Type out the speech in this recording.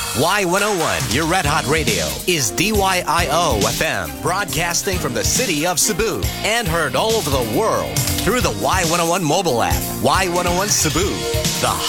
Y101, your Red Hot Radio, is DYIO FM, broadcasting from the city of Cebu and heard all over the world through the Y101 mobile app. Y101 Cebu, the